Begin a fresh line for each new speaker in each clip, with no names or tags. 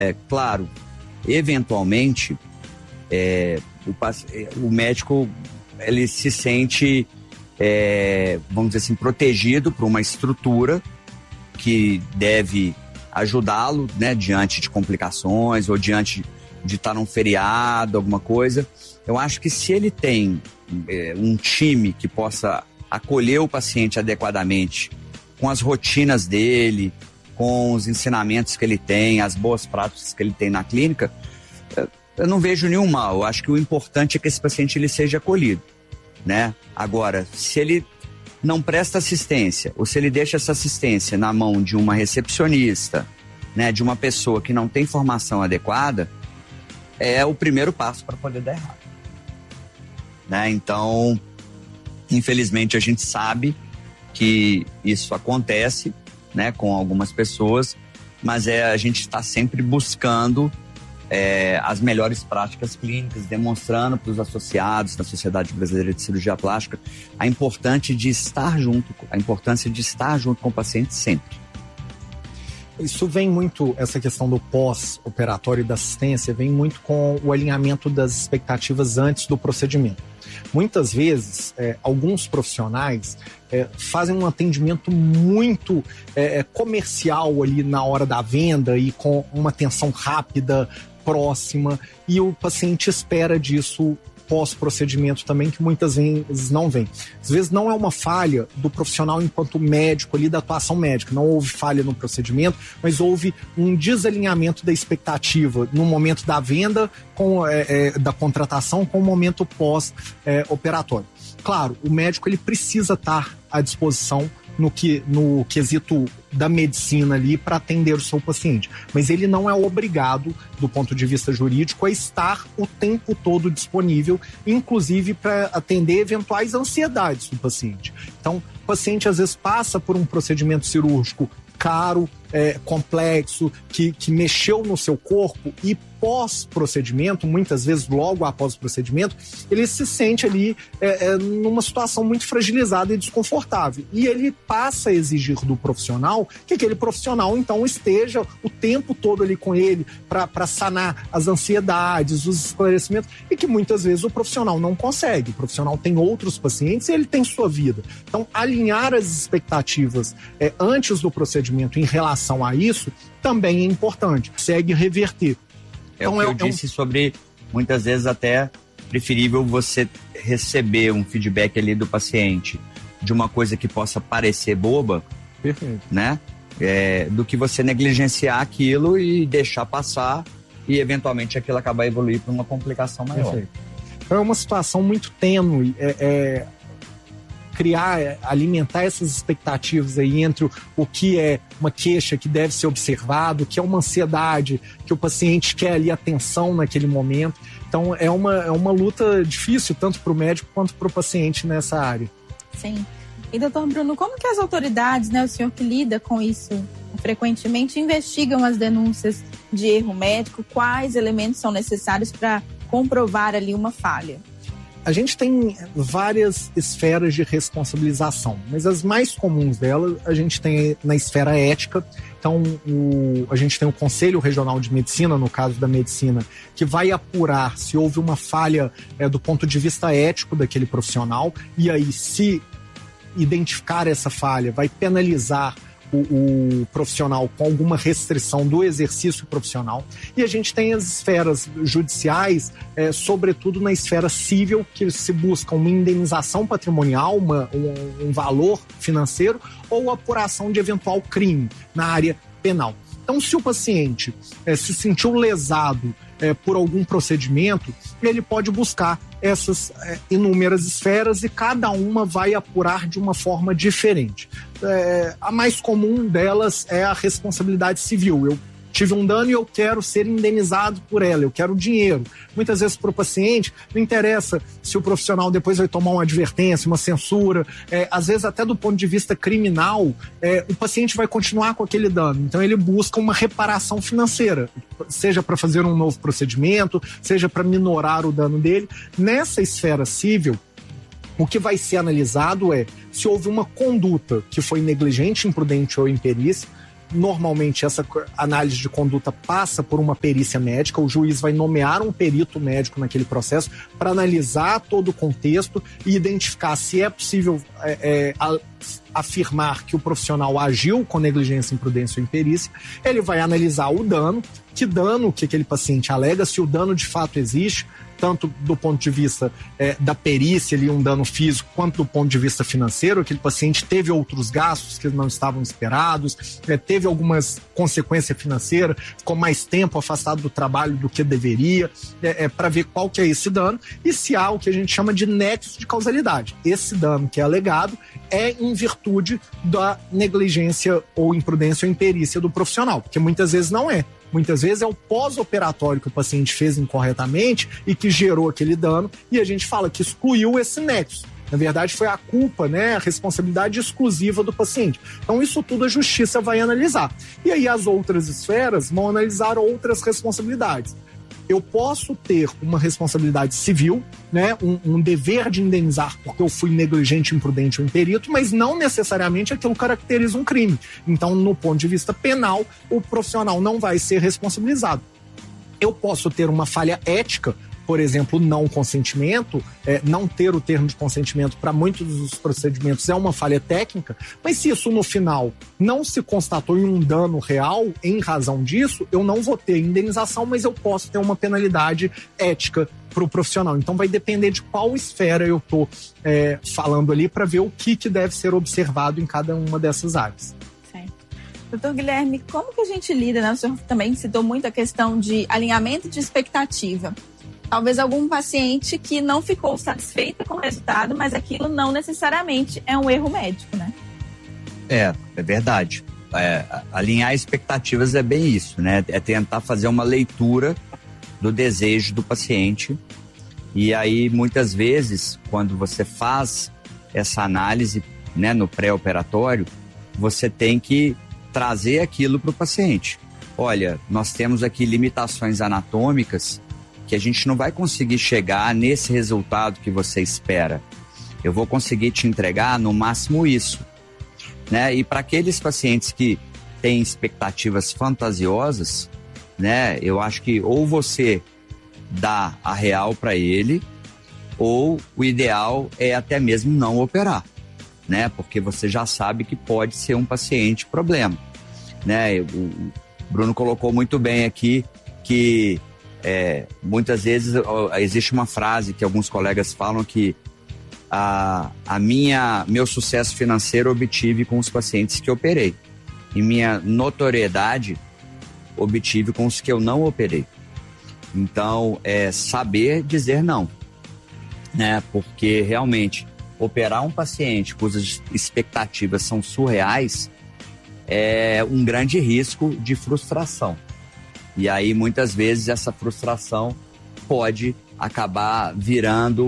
Claro, eventualmente, o médico ele se sente, vamos dizer assim, protegido por uma estrutura que deve ajudá-lo, né, diante de complicações ou diante de estar num feriado, alguma coisa. Eu acho que se ele tem um time que possa acolher o paciente adequadamente, com as rotinas dele, com os ensinamentos que ele tem, as boas práticas que ele tem na clínica, eu não vejo nenhum mal. Eu acho que o importante é que esse paciente ele seja acolhido, né? Agora, se ele não presta assistência, ou se ele deixa essa assistência na mão de uma recepcionista, né, de uma pessoa que não tem formação adequada, é o primeiro passo para poder dar errado, né? Então, infelizmente, a gente sabe que isso acontece, né, com algumas pessoas, mas a gente está sempre buscando as melhores práticas clínicas, demonstrando para os associados da Sociedade Brasileira de Cirurgia Plástica a importância de estar junto com o paciente sempre.
Isso vem muito, essa questão do pós-operatório e da assistência, vem muito com o alinhamento das expectativas antes do procedimento. Muitas vezes, alguns profissionais fazem um atendimento muito comercial ali na hora da venda e com uma atenção rápida, próxima, e o paciente espera disso pós-procedimento também, que muitas vezes não vem. Às vezes não é uma falha do profissional enquanto médico ali, da atuação médica, não houve falha no procedimento, mas houve um desalinhamento da expectativa no momento da venda, da contratação, com o momento pós-operatório. Claro, o médico ele precisa estar à disposição no quesito da medicina ali para atender o seu paciente, mas ele não é obrigado, do ponto de vista jurídico, a estar o tempo todo disponível, inclusive para atender eventuais ansiedades do paciente. Então, o paciente às vezes passa por um procedimento cirúrgico caro, complexo, que mexeu no seu corpo, e pós-procedimento, muitas vezes logo após o procedimento, ele se sente ali numa situação muito fragilizada e desconfortável. E ele passa a exigir do profissional que aquele profissional, então, esteja o tempo todo ali com ele para sanar as ansiedades, os esclarecimentos, e que muitas vezes o profissional não consegue. O profissional tem outros pacientes e ele tem sua vida. Então, alinhar as expectativas antes do procedimento em relação a isso também é importante. Segue reverter.
Então, eu disse sobre, muitas vezes até preferível você receber um feedback ali do paciente de uma coisa que possa parecer boba,
perfeito,
né? Do que você negligenciar aquilo e deixar passar e eventualmente aquilo acabar evoluir para uma complicação maior.
Perfeito. Então é uma situação muito tênue, alimentar essas expectativas aí entre o que é uma queixa que deve ser observado, o que é uma ansiedade, que o paciente quer ali atenção naquele momento. Então é uma luta difícil, tanto para o médico quanto para o paciente nessa área.
Sim. E doutor Bruno, como que as autoridades, né, o senhor que lida com isso frequentemente, investigam as denúncias de erro médico? Quais elementos são necessários para comprovar ali uma falha?
A gente tem várias esferas de responsabilização, mas as mais comuns delas a gente tem na esfera ética. Então, a gente tem o Conselho Regional de Medicina, no caso da medicina, que vai apurar se houve uma falha do ponto de vista ético daquele profissional, e aí, se identificar essa falha, vai penalizar o profissional com alguma restrição do exercício profissional. E a gente tem as esferas judiciais, sobretudo na esfera civil, que se busca uma indenização patrimonial, um valor financeiro, ou apuração de eventual crime na área penal. Então, se o paciente se sentiu lesado por algum procedimento, ele pode buscar essas inúmeras esferas, e cada uma vai apurar de uma forma diferente. A mais comum delas é a responsabilidade civil. Eu tive um dano e eu quero ser indenizado por ela, eu quero dinheiro. Muitas vezes para o paciente não interessa se o profissional depois vai tomar uma advertência, uma censura, às vezes até do ponto de vista criminal, o paciente vai continuar com aquele dano. Então ele busca uma reparação financeira, seja para fazer um novo procedimento, seja para minorar o dano dele. Nessa esfera civil, o que vai ser analisado é se houve uma conduta que foi negligente, imprudente ou imperícia, normalmente essa análise de conduta passa por uma perícia médica, o juiz vai nomear um perito médico naquele processo para analisar todo o contexto e identificar se é possível afirmar que o profissional agiu com negligência, imprudência ou imperícia. Ele vai analisar o dano, que aquele paciente alega, se o dano de fato existe, tanto do ponto de vista da perícia, ali, um dano físico, quanto do ponto de vista financeiro. Aquele paciente teve outros gastos que não estavam esperados, teve algumas consequências financeiras, ficou mais tempo afastado do trabalho do que deveria, para ver qual que é esse dano e se há o que a gente chama de nexo de causalidade. Esse dano que é alegado é em virtude da negligência ou imprudência ou imperícia do profissional, porque muitas vezes não é. Muitas vezes é o pós-operatório que o paciente fez incorretamente e que gerou aquele dano, e a gente fala que excluiu esse nexo. Na verdade, foi a culpa, a responsabilidade exclusiva do paciente. Então, isso tudo a justiça vai analisar. E aí as outras esferas vão analisar outras responsabilidades. Eu posso ter uma responsabilidade civil, um dever de indenizar porque eu fui negligente, imprudente ou imperito, mas não necessariamente aquilo caracteriza um crime. Então, no ponto de vista penal, o profissional não vai ser responsabilizado. Eu posso ter uma falha ética, por exemplo, não consentimento, não ter o termo de consentimento para muitos dos procedimentos é uma falha técnica, mas se isso no final não se constatou em um dano real em razão disso, eu não vou ter indenização, mas eu posso ter uma penalidade ética para o profissional. Então vai depender de qual esfera eu estou falando ali para ver o que deve ser observado em cada uma dessas áreas.
Doutor Guilherme, como que a gente lida, O senhor também citou muito a questão de alinhamento de expectativa. Talvez algum paciente que não ficou satisfeito com o resultado, mas aquilo não necessariamente é um erro médico,
É verdade. Alinhar expectativas é bem isso, É tentar fazer uma leitura do desejo do paciente. E aí, muitas vezes, quando você faz essa análise, no pré-operatório, você tem que trazer aquilo para o paciente. Olha, nós temos aqui limitações anatômicas que a gente não vai conseguir chegar nesse resultado que você espera. Eu vou conseguir te entregar no máximo isso. E para aqueles pacientes que têm expectativas fantasiosas, eu acho que ou você dá a real para ele, ou o ideal é até mesmo não operar, porque você já sabe que pode ser um paciente problema. O Bruno colocou muito bem aqui que muitas vezes existe uma frase que alguns colegas falam que meu sucesso financeiro obtive com os pacientes que operei e minha notoriedade obtive com os que eu não operei. Então, saber dizer não, porque realmente operar um paciente cujas expectativas são surreais é um grande risco de frustração. E aí, muitas vezes, essa frustração pode acabar virando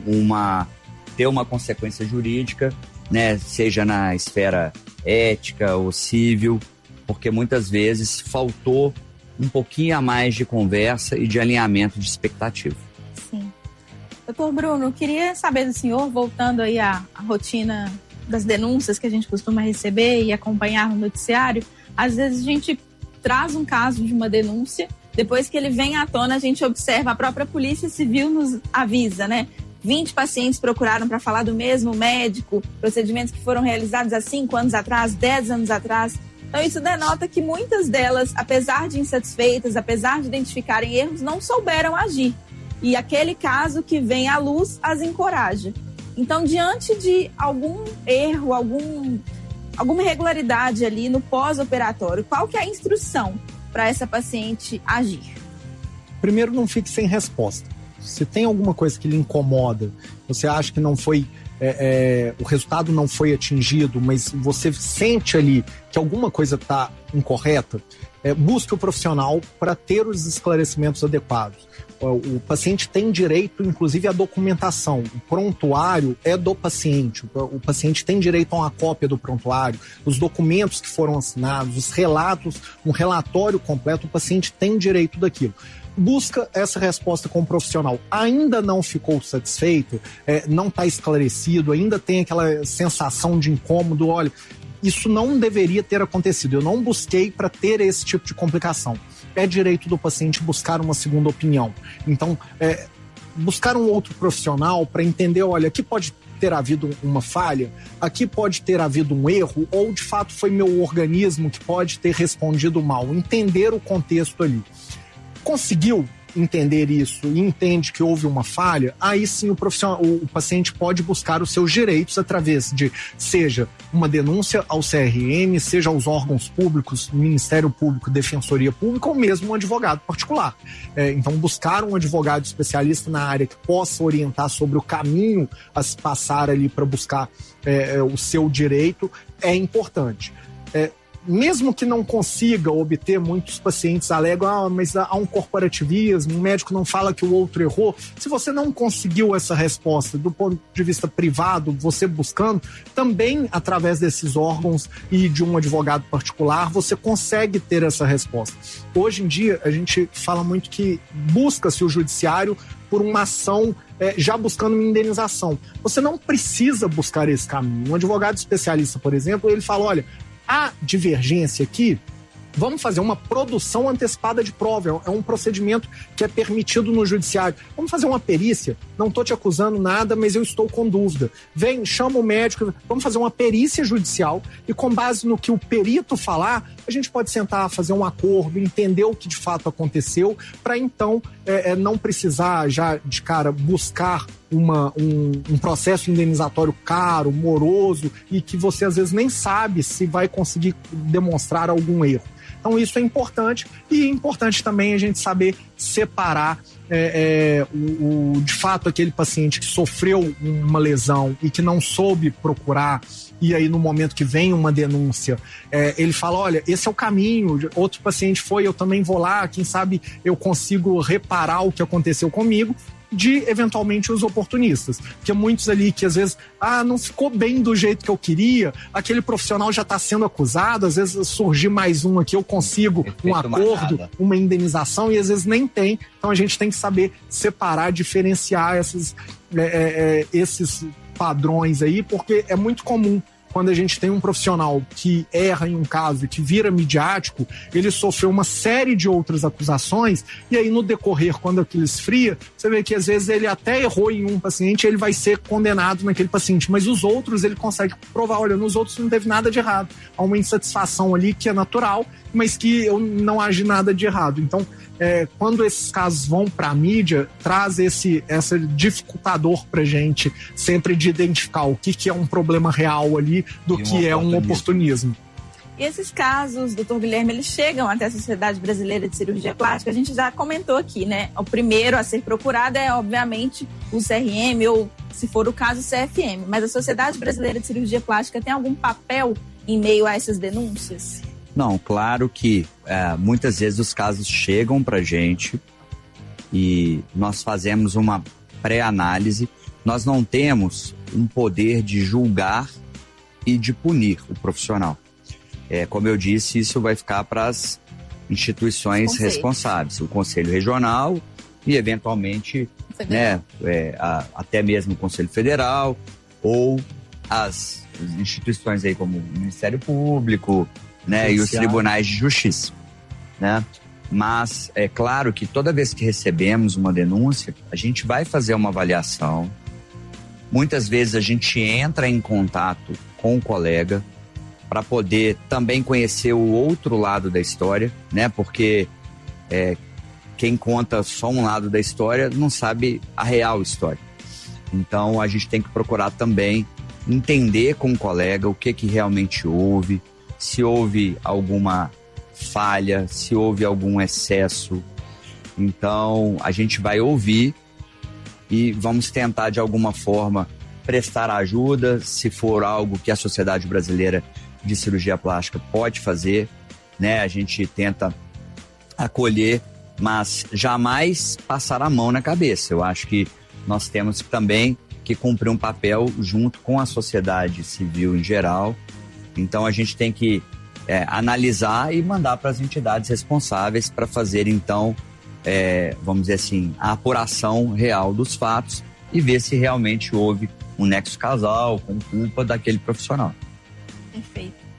ter uma consequência jurídica, seja na esfera ética ou civil, porque muitas vezes faltou um pouquinho a mais de conversa e de alinhamento de expectativa.
Sim. Doutor Bruno, queria saber do senhor, voltando aí à rotina das denúncias que a gente costuma receber e acompanhar no noticiário, às vezes a gente traz um caso de uma denúncia, depois que ele vem à tona, a gente observa, a própria Polícia Civil nos avisa, 20 pacientes procuraram para falar do mesmo médico, procedimentos que foram realizados há 5 anos atrás, 10 anos atrás. Então isso denota que muitas delas, apesar de insatisfeitas, apesar de identificarem erros, não souberam agir. E aquele caso que vem à luz as encoraja. Então, diante de algum erro, alguma irregularidade ali no pós-operatório, qual que é a instrução para essa paciente agir?
Primeiro, não fique sem resposta. Se tem alguma coisa que lhe incomoda, você acha que não foi, o resultado não foi atingido, mas você sente ali que alguma coisa está incorreta, busque o profissional para ter os esclarecimentos adequados. O paciente tem direito, inclusive, à documentação. O prontuário é do paciente. O paciente tem direito a uma cópia do prontuário, os documentos que foram assinados, os relatos, um relatório completo, o paciente tem direito daquilo. Busca essa resposta com o profissional. Ainda não ficou satisfeito, não está esclarecido, ainda tem aquela sensação de incômodo, olha, isso não deveria ter acontecido. Eu não busquei para ter esse tipo de complicação. É direito do paciente buscar uma segunda opinião. Então, buscar um outro profissional para entender, olha, aqui pode ter havido uma falha, aqui pode ter havido um erro, ou de fato foi meu organismo que pode ter respondido mal. Entender o contexto ali. Conseguiu entender isso e entende que houve uma falha, aí sim o paciente pode buscar os seus direitos através de, seja uma denúncia ao CRM, seja aos órgãos públicos, Ministério Público, Defensoria Pública, ou mesmo um advogado particular. Então, buscar um advogado especialista na área que possa orientar sobre o caminho a se passar ali para buscar o seu direito é importante. Mesmo que não consiga obter, muitos pacientes alegam, mas há um corporativismo, um médico não fala que o outro errou. Se você não conseguiu essa resposta do ponto de vista privado, você buscando, também através desses órgãos e de um advogado particular, você consegue ter essa resposta. Hoje em dia, a gente fala muito que busca-se o judiciário por uma ação já buscando uma indenização. Você não precisa buscar esse caminho. Um advogado especialista, por exemplo, ele fala, olha, a divergência aqui, vamos fazer uma produção antecipada de prova, é um procedimento que é permitido no judiciário. Vamos fazer uma perícia, não estou te acusando nada, mas eu estou com dúvida. Vem, chama o médico, vamos fazer uma perícia judicial e com base no que o perito falar, a gente pode sentar, fazer um acordo, entender o que de fato aconteceu, para então não precisar já de cara buscar um processo indenizatório caro, moroso, e que você às vezes nem sabe se vai conseguir demonstrar algum erro. Então isso é importante, e é importante também a gente saber separar de fato aquele paciente que sofreu uma lesão e que não soube procurar, e aí no momento que vem uma denúncia, ele fala, olha, esse é o caminho, outro paciente foi, eu também vou lá, quem sabe eu consigo reparar o que aconteceu comigo, de eventualmente os oportunistas, porque muitos ali que às vezes não ficou bem do jeito que eu queria, aquele profissional já está sendo acusado, às vezes surgir mais um aqui, eu consigo um acordo, uma indenização, e às vezes nem tem. Então a gente tem que saber separar, diferenciar esses padrões aí, porque é muito comum quando a gente tem um profissional que erra em um caso e que vira midiático, ele sofreu uma série de outras acusações, e aí no decorrer, quando aquilo esfria, você vê que às vezes ele até errou em um paciente, ele vai ser condenado naquele paciente, mas os outros ele consegue provar, olha, nos outros não teve nada de errado. Há uma insatisfação ali que é natural, mas que eu não agi nada de errado. Então, quando esses casos vão para a mídia, traz esse dificultador para gente sempre de identificar o que é um problema real ali do que é um oportunismo.
E esses casos, doutor Guilherme, eles chegam até a Sociedade Brasileira de Cirurgia Plástica. A gente já comentou aqui, né? O primeiro a ser procurado é, obviamente, o CRM ou, se for o caso, o CFM. Mas a Sociedade Brasileira de Cirurgia Plástica tem algum papel em meio a essas denúncias?
Não, claro que muitas vezes os casos chegam para a gente e nós fazemos uma pré-análise. Nós não temos um poder de julgar e de punir o profissional. Como eu disse, isso vai ficar para as instituições responsáveis, o Conselho Regional e, eventualmente, até mesmo o Conselho Federal, ou as instituições aí como o Ministério Público, né, e os tribunais de justiça, né? Mas é claro que toda vez que recebemos uma denúncia, a gente vai fazer uma avaliação. Muitas vezes a gente entra em contato com o colega para poder também conhecer o outro lado da história, né? Porque quem conta só um lado da história não sabe a real história. Então a gente tem que procurar também entender com o colega o que realmente houve, se houve alguma falha, se houve algum excesso. Então a gente vai ouvir e vamos tentar de alguma forma prestar ajuda, se for algo que a Sociedade Brasileira de Cirurgia Plástica pode fazer, né? A gente tenta acolher, mas jamais passar a mão na cabeça. Eu acho que nós temos também que cumprir um papel junto com a sociedade civil em geral. Então a gente tem que analisar e mandar para as entidades responsáveis para fazer, então, vamos dizer assim, a apuração real dos fatos e ver se realmente houve um nexo causal com culpa daquele profissional.
Perfeito.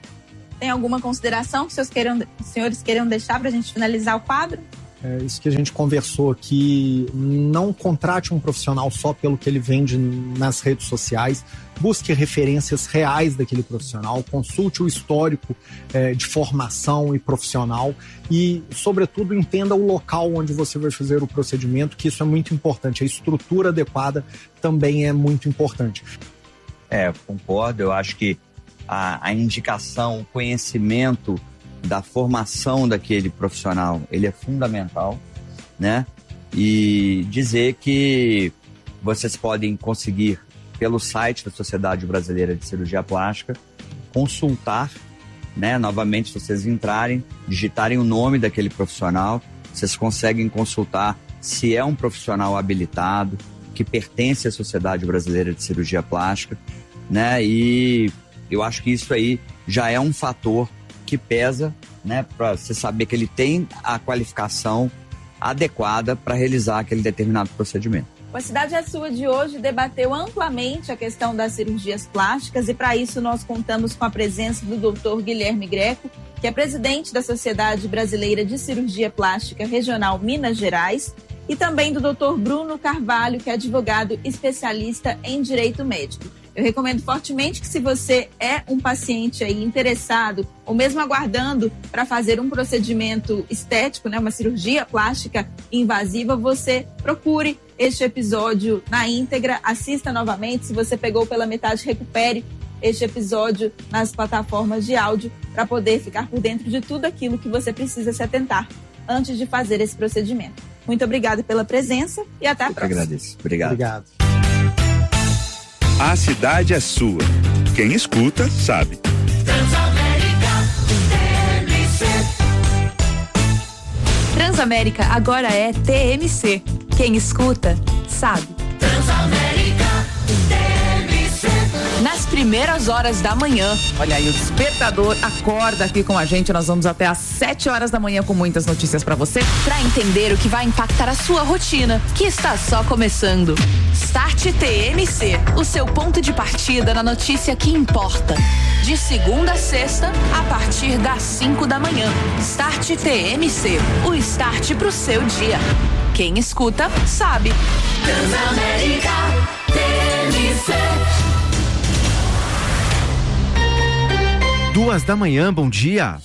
Tem alguma consideração que os senhores queiram deixar para a gente finalizar o quadro?
Isso que a gente conversou aqui, não contrate um profissional só pelo que ele vende nas redes sociais, busque referências reais daquele profissional, consulte o histórico de formação e profissional e, sobretudo, entenda o local onde você vai fazer o procedimento, que isso é muito importante. A estrutura adequada também é muito importante.
Concordo, eu acho que a indicação, o conhecimento da formação daquele profissional, ele é fundamental, né? E dizer que vocês podem conseguir, pelo site da Sociedade Brasileira de Cirurgia Plástica, consultar, né? Novamente, se vocês entrarem, digitarem o nome daquele profissional, vocês conseguem consultar se é um profissional habilitado, que pertence à Sociedade Brasileira de Cirurgia Plástica, né? E eu acho que isso aí já é um fator que pesa, né, para você saber que ele tem a qualificação adequada para realizar aquele determinado procedimento.
A Cidade é Sua de hoje debateu amplamente a questão das cirurgias plásticas e para isso nós contamos com a presença do Dr. Guilherme Greco, que é presidente da Sociedade Brasileira de Cirurgia Plástica Regional Minas Gerais, e também do Dr. Bruno Carvalho, que é advogado especialista em direito médico. Eu recomendo fortemente que, se você é um paciente aí interessado ou mesmo aguardando para fazer um procedimento estético, né, uma cirurgia plástica invasiva, você procure este episódio na íntegra, assista novamente. Se você pegou pela metade, recupere este episódio nas plataformas de áudio para poder ficar por dentro de tudo aquilo que você precisa se atentar antes de fazer esse procedimento. Muito obrigada pela presença e até a próxima.
Eu agradeço. Obrigado.
A cidade é sua. Quem escuta, sabe.
Transamérica agora é TMC. Quem escuta, sabe. Transamérica TMC. Nas primeiras horas da manhã.
Olha aí, o despertador acorda aqui com a gente. Nós vamos até às 7 horas da manhã com muitas notícias pra você.
Pra entender o que vai impactar a sua rotina, que está só começando. Start TMC, o seu ponto de partida na notícia que importa. De segunda a sexta, a partir das 5 da manhã. Start TMC, o start pro seu dia. Quem escuta, sabe. Transamérica TMC.
2 da manhã, bom dia.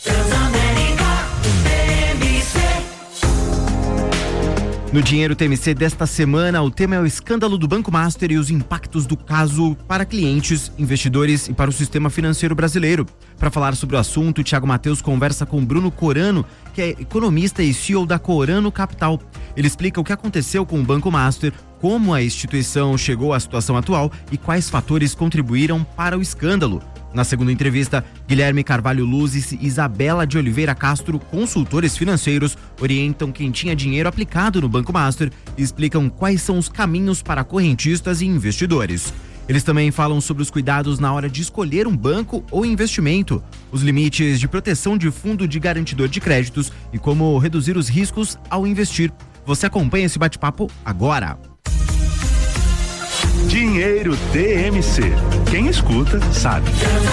No Dinheiro TMC desta semana, o tema é o escândalo do Banco Master e os impactos do caso para clientes, investidores e para o sistema financeiro brasileiro. Para falar sobre o assunto, o Thiago Mateus conversa com Bruno Corano, que é economista e CEO da Corano Capital. Ele explica o que aconteceu com o Banco Master, como a instituição chegou à situação atual e quais fatores contribuíram para o escândalo. Na segunda entrevista, Guilherme Carvalho Luzes e Isabela de Oliveira Castro, consultores financeiros, orientam quem tinha dinheiro aplicado no Banco Master e explicam quais são os caminhos para correntistas e investidores. Eles também falam sobre os cuidados na hora de escolher um banco ou investimento, os limites de proteção de fundo de garantidor de créditos e como reduzir os riscos ao investir. Você acompanha esse bate-papo agora.
Dinheiro TMC. Quem escuta, sabe.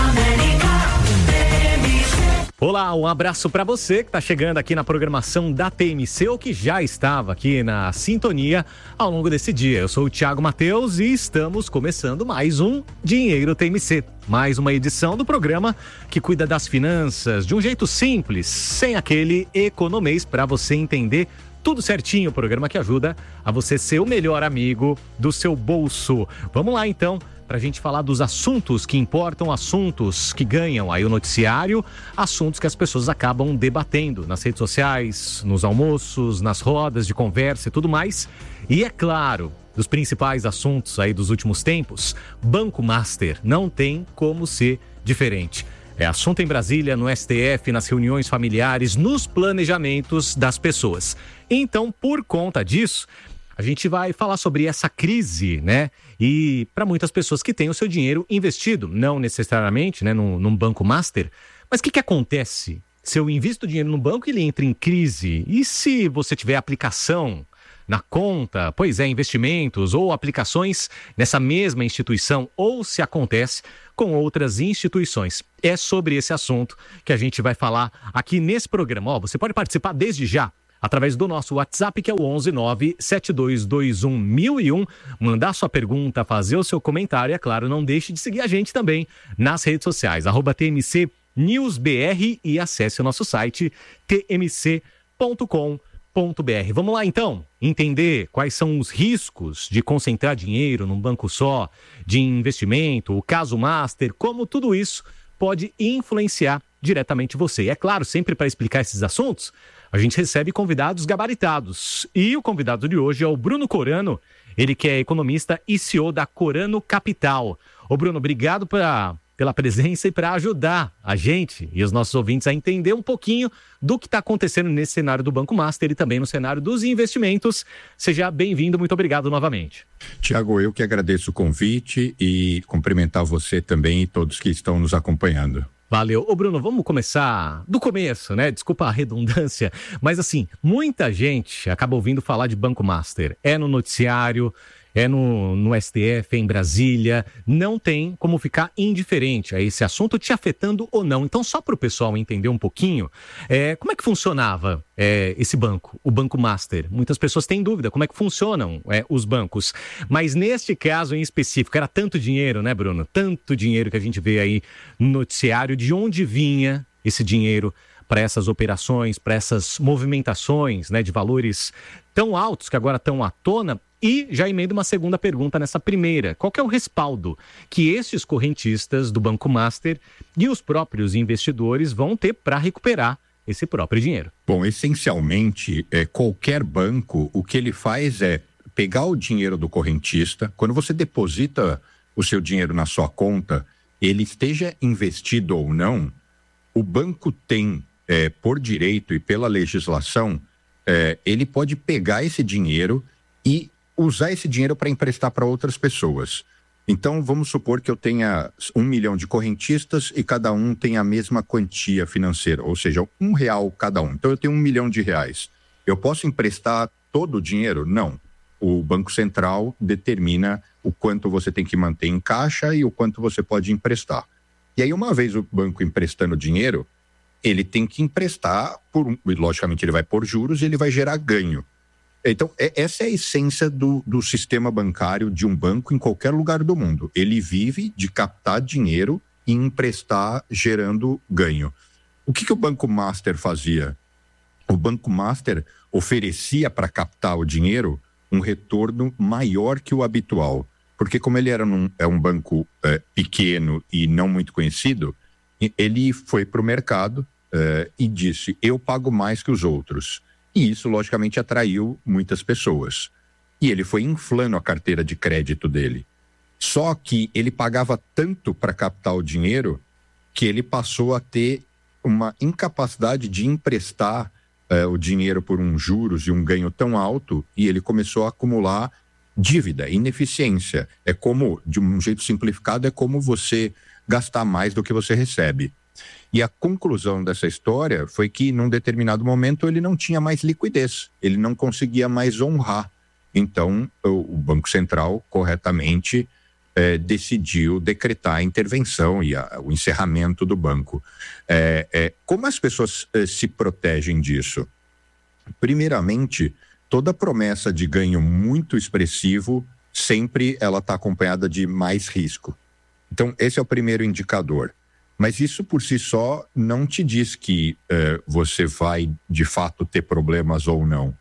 Olá, um abraço para você que está chegando aqui na programação da TMC ou que já estava aqui na sintonia ao longo desse dia. Eu sou o Thiago Mateus e estamos começando mais um Dinheiro TMC. Mais uma edição do programa que cuida das finanças de um jeito simples, sem aquele economês, para você entender tudo certinho, o programa que ajuda a você ser o melhor amigo do seu bolso. Vamos lá então, para a gente falar dos assuntos que importam, assuntos que ganham aí o noticiário, assuntos que as pessoas acabam debatendo nas redes sociais, nos almoços, nas rodas de conversa e tudo mais. E é claro, dos principais assuntos aí dos últimos tempos, Banco Master não tem como ser diferente. É assunto em Brasília, no STF, nas reuniões familiares, nos planejamentos das pessoas. Então, por conta disso, a gente vai falar sobre essa crise, né? E para muitas pessoas que têm o seu dinheiro investido, não necessariamente, né, num Banco Master. Mas o que acontece se eu invisto dinheiro no banco e ele entra em crise? E se você tiver aplicação na conta, pois é, investimentos ou aplicações nessa mesma instituição, ou se acontece com outras instituições. É sobre esse assunto que a gente vai falar aqui nesse programa. Você pode participar desde já através do nosso WhatsApp, que é o 11972211001, mandar sua pergunta, fazer o seu comentário e, é claro, não deixe de seguir a gente também nas redes sociais, @TMC NewsBR, e acesse o nosso site tmc.com.br. Vamos lá, então, entender quais são os riscos de concentrar dinheiro num banco só, de investimento, o caso Master, como tudo isso pode influenciar diretamente você. E é claro, sempre para explicar esses assuntos, a gente recebe convidados gabaritados. E o convidado de hoje é o Bruno Corano, ele que é economista e CEO da Corano Capital. Ô Bruno, obrigado pela presença e para ajudar a gente e os nossos ouvintes a entender um pouquinho do que está acontecendo nesse cenário do Banco Master e também no cenário dos investimentos. Seja bem-vindo, muito obrigado novamente.
Tiago, eu que agradeço o convite e cumprimentar você também e todos que estão nos acompanhando.
Valeu. Ô Bruno, vamos começar do começo, né? Desculpa a redundância, mas assim, muita gente acaba ouvindo falar de Banco Master. É no noticiário, é no STF, em Brasília, não tem como ficar indiferente a esse assunto te afetando ou não. Então, só para o pessoal entender um pouquinho, como é que funcionava esse banco, o Banco Master? Muitas pessoas têm dúvida como é que funcionam os bancos, mas neste caso em específico, era tanto dinheiro, né, Bruno? Tanto dinheiro que a gente vê aí no noticiário, de onde vinha esse dinheiro para essas operações, para essas movimentações, né, de valores tão altos que agora estão à tona. E já emendo uma segunda pergunta nessa primeira. Qual que é o respaldo que esses correntistas do Banco Master e os próprios investidores vão ter para recuperar esse próprio dinheiro?
Bom, essencialmente, qualquer banco, o que ele faz é pegar o dinheiro do correntista. Quando você deposita o seu dinheiro na sua conta, ele esteja investido ou não, o banco tem, por direito e pela legislação, ele pode pegar esse dinheiro e usar esse dinheiro para emprestar para outras pessoas. Então, vamos supor que eu tenha 1 milhão de correntistas e cada um tem a mesma quantia financeira, ou seja, R$1 cada um. Então, eu tenho R$1 milhão. Eu posso emprestar todo o dinheiro? Não. O Banco Central determina o quanto você tem que manter em caixa e o quanto você pode emprestar. E aí, uma vez o banco emprestando dinheiro, ele tem que emprestar, logicamente ele vai pôr juros e ele vai gerar ganho. Então, essa é a essência do sistema bancário de um banco em qualquer lugar do mundo. Ele vive de captar dinheiro e emprestar gerando ganho. O que o Banco Master fazia? O Banco Master oferecia para captar o dinheiro um retorno maior que o habitual. Porque como ele é um banco pequeno e não muito conhecido, ele foi para o mercado e disse, eu pago mais que os outros. E isso, logicamente, atraiu muitas pessoas. E ele foi inflando a carteira de crédito dele. Só que ele pagava tanto para captar o dinheiro que ele passou a ter uma incapacidade de emprestar o dinheiro por juros e um ganho tão alto, e ele começou a acumular dívida, ineficiência. É como, de um jeito simplificado, é como você gastar mais do que você recebe. E a conclusão dessa história foi que, num determinado momento, ele não tinha mais liquidez, ele não conseguia mais honrar. Então, o Banco Central, corretamente, decidiu decretar a intervenção e o encerramento do banco. Como as pessoas se protegem disso? Primeiramente, toda promessa de ganho muito expressivo, sempre ela está acompanhada de mais risco. Então, esse é o primeiro indicador. Mas isso por si só não te diz que você vai de fato ter problemas ou não.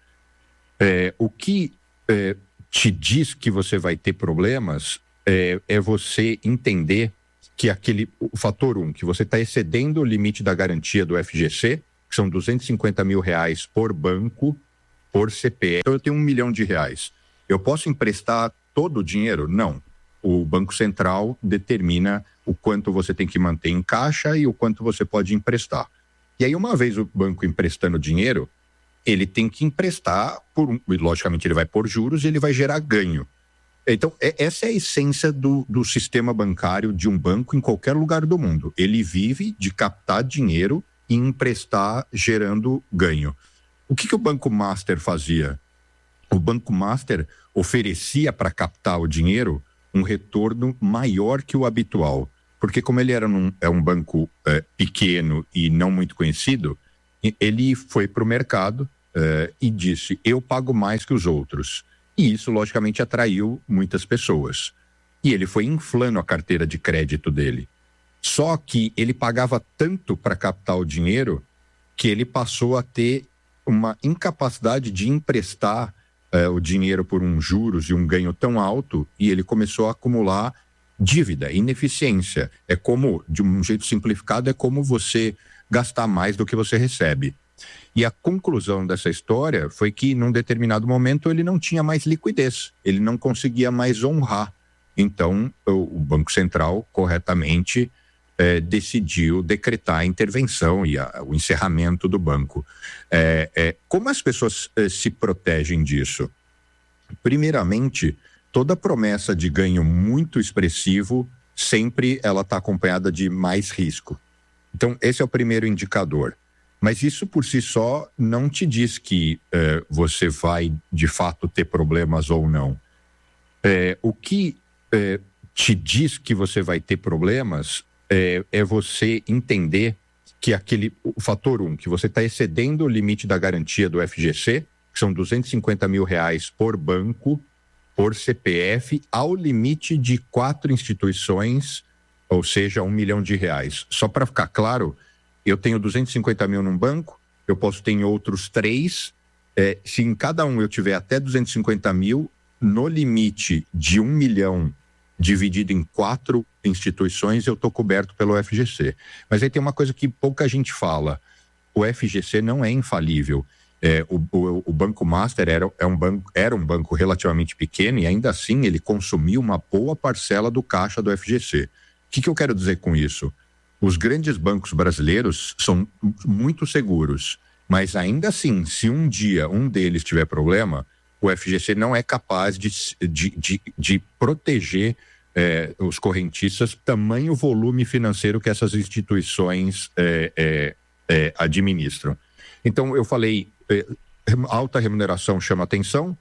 O que te diz que você vai ter problemas é você entender que o fator 1, que você está excedendo o limite da garantia do FGC, que são R$250 mil por banco, por CPF. Então eu tenho R$1 milhão. Eu posso emprestar todo o dinheiro? Não. O Banco Central determina o quanto você tem que manter em caixa e o quanto você pode emprestar. E aí, uma vez o banco emprestando dinheiro, ele tem que emprestar, logicamente ele vai pôr juros e ele vai gerar ganho. Então, essa é a essência do sistema bancário de um banco em qualquer lugar do mundo. Ele vive de captar dinheiro e emprestar gerando ganho. O que o Banco Master fazia? o Banco Master oferecia para captar o dinheiro um retorno maior que o habitual. Porque como ele é um banco pequeno e não muito conhecido, ele foi para o mercado e disse, eu pago mais que os outros. E isso, logicamente, atraiu muitas pessoas. E ele foi inflando a carteira de crédito dele. Só que ele pagava tanto para captar o dinheiro que ele passou a ter uma incapacidade de emprestar o dinheiro por juros e um ganho tão alto, e ele começou a acumular dívida, ineficiência. É como, de um jeito simplificado, é como você gastar mais do que você recebe. E a conclusão dessa história foi que, num determinado momento, ele não tinha mais liquidez, ele não conseguia mais honrar. Então, o Banco Central, corretamente, decidiu decretar a intervenção e o encerramento do banco. Como as pessoas se protegem disso? Primeiramente, toda promessa de ganho muito expressivo, sempre ela está acompanhada de mais risco. Então, esse é o primeiro indicador. Mas isso por si só não te diz que você vai, de fato, ter problemas ou não. O que te diz que você vai ter problemas é você entender que o fator 1, que você está excedendo o limite da garantia do FGC, que são R$250 mil por banco, por CPF, ao limite de 4 instituições, ou seja, R$1 milhão. Só para ficar claro, eu tenho 250 mil num banco, eu posso ter em outros 3, se em cada um eu tiver até 250 mil, no limite de 1 milhão dividido em 4 instituições, eu estou coberto pelo FGC. Mas aí tem uma coisa que pouca gente fala, o FGC não é infalível. O Banco Master era um banco relativamente pequeno e ainda assim ele consumiu uma boa parcela do caixa do FGC. O que eu quero dizer com isso? Os grandes bancos brasileiros são muito seguros, mas ainda assim, se um dia um deles tiver problema, o FGC não é capaz de proteger os correntistas, tamanho volume financeiro que essas instituições administram. Então, eu falei, alta remuneração chama atenção,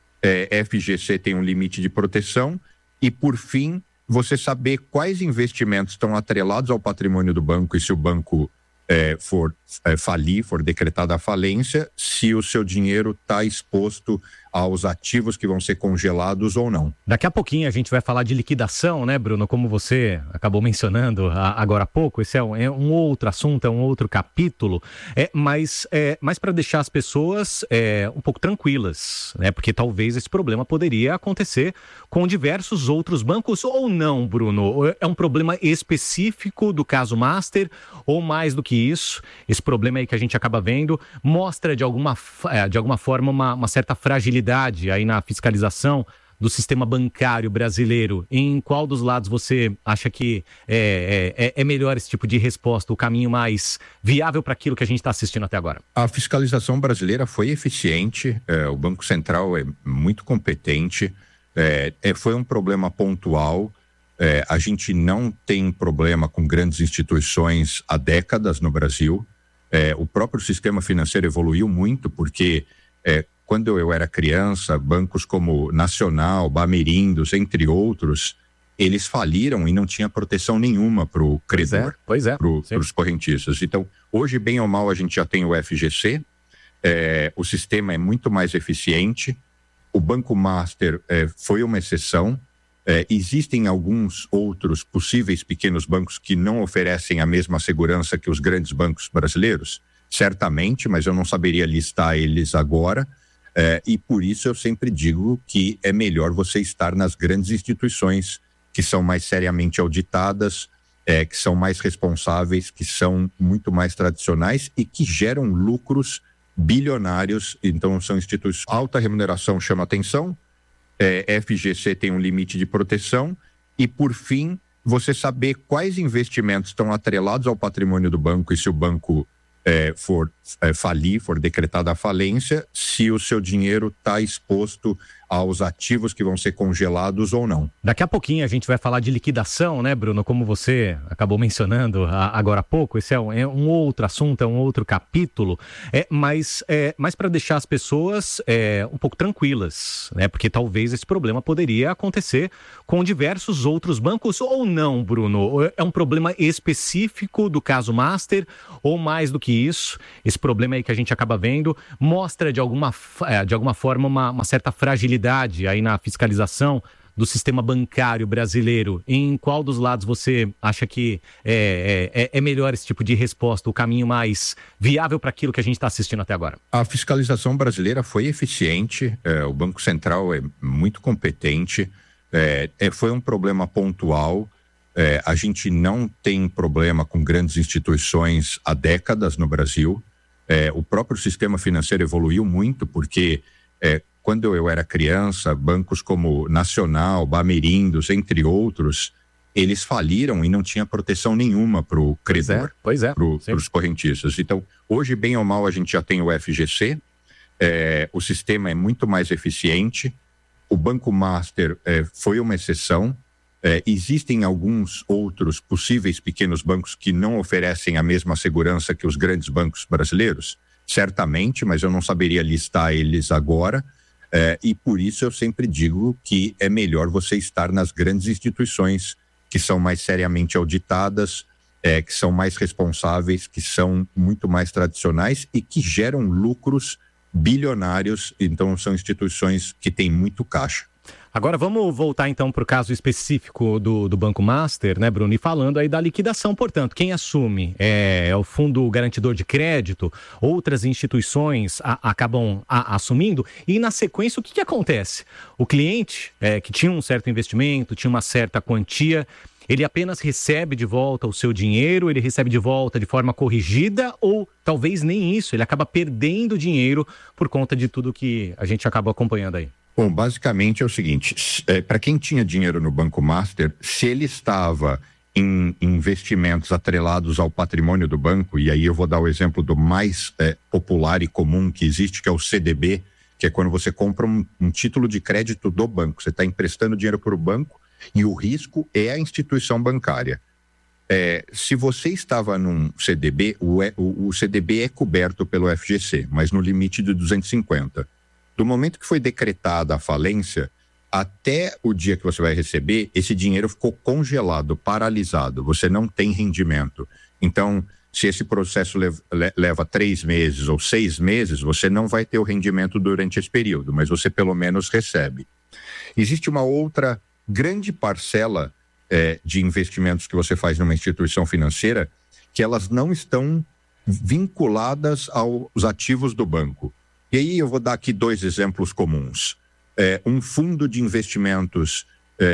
FGC tem um limite de proteção e, por fim, você saber quais investimentos estão atrelados ao patrimônio do banco e se o banco for falir, for decretada a falência, se o seu dinheiro está exposto aos ativos que vão ser congelados ou não.
Daqui a pouquinho a gente vai falar de liquidação, né, Bruno? Como você acabou mencionando agora há pouco, esse é um outro assunto, é um outro capítulo, mas para deixar as pessoas um pouco tranquilas, né? Porque talvez esse problema poderia acontecer com diversos outros bancos ou não, Bruno? É um problema específico do caso Master ou mais do que isso? Esse problema aí que a gente acaba vendo mostra de alguma forma uma certa fragilidade aí na fiscalização do sistema bancário brasileiro. Em qual dos lados você acha que é melhor esse tipo de resposta, o caminho mais viável para aquilo que a gente está assistindo até agora?
A fiscalização brasileira foi eficiente, o Banco Central é muito competente, foi um problema pontual. A gente não tem problema com grandes instituições há décadas no Brasil. O próprio sistema financeiro evoluiu muito porque quando eu era criança, bancos como Nacional, Bamerindos, entre outros, eles faliram e não tinha proteção nenhuma para o credor, para os correntistas. Então, hoje, bem ou mal, a gente já tem o FGC, o sistema é muito mais eficiente, o Banco Master foi uma exceção, existem alguns outros possíveis pequenos bancos que não oferecem a mesma segurança que os grandes bancos brasileiros, certamente, mas eu não saberia listar eles agora. E por isso eu sempre digo que é melhor você estar nas grandes instituições que são mais seriamente auditadas, que são mais responsáveis, que são muito mais tradicionais e que geram lucros bilionários. Então são instituições. Alta remuneração chama atenção, FGC tem um limite de proteção e, por fim, você saber quais investimentos estão atrelados ao patrimônio do banco e se o banco for falir, for decretada a falência, se o seu dinheiro está exposto aos ativos que vão ser congelados ou não.
Daqui a pouquinho a gente vai falar de liquidação, né, Bruno? Como você acabou mencionando agora há pouco, esse é um outro assunto, é um outro capítulo, mas para deixar as pessoas um pouco tranquilas, né? Porque talvez esse problema poderia acontecer com diversos outros bancos ou não, Bruno? É um problema específico do caso Master ou mais do que isso? Esse problema aí que a gente acaba vendo mostra de alguma forma uma certa fragilidade aí na fiscalização do sistema bancário brasileiro. Em qual dos lados você acha que é melhor esse tipo de resposta, o caminho mais viável para aquilo que a gente está assistindo até agora?
A fiscalização brasileira foi eficiente, o Banco Central é muito competente, foi um problema pontual. A gente não tem problema com grandes instituições há décadas no Brasil. O próprio sistema financeiro evoluiu muito porque quando eu era criança, bancos como Nacional, Bamerindos, entre outros, eles faliram e não tinha proteção nenhuma para o credor, para os correntistas. Então, hoje, bem ou mal, a gente já tem o FGC, o sistema é muito mais eficiente, o Banco Master foi uma exceção, existem alguns outros possíveis pequenos bancos que não oferecem a mesma segurança que os grandes bancos brasileiros, certamente, mas eu não saberia listar eles agora. E por isso eu sempre digo que é melhor você estar nas grandes instituições que são mais seriamente auditadas, que são mais responsáveis, que são muito mais tradicionais e que geram lucros bilionários. Então são instituições que têm muito caixa.
Agora vamos voltar então para o caso específico do Banco Master, né, Bruno? E falando aí da liquidação, portanto, quem assume é o Fundo Garantidor de Crédito, outras instituições acabam assumindo, e na sequência o que acontece? O cliente que tinha um certo investimento, tinha uma certa quantia, ele apenas recebe de volta o seu dinheiro, ele recebe de volta de forma corrigida ou talvez nem isso, ele acaba perdendo dinheiro por conta de tudo que a gente acaba acompanhando aí?
Bom, basicamente é o seguinte, para quem tinha dinheiro no Banco Master, se ele estava em investimentos atrelados ao patrimônio do banco, e aí eu vou dar o exemplo do mais popular e comum que existe, que é o CDB, que é quando você compra um título de crédito do banco, você está emprestando dinheiro para o banco e o risco é a instituição bancária. Se você estava num CDB, o CDB é coberto pelo FGC, mas no limite de 250. Do momento que foi decretada a falência, até o dia que você vai receber, esse dinheiro ficou congelado, paralisado, você não tem rendimento. Então, se esse processo leva 3 meses ou 6 meses, você não vai ter o rendimento durante esse período, mas você pelo menos recebe. Existe uma outra grande parcela de investimentos que você faz numa instituição financeira que elas não estão vinculadas aos ativos do banco. E aí eu vou dar aqui 2 exemplos comuns. Um fundo de investimentos,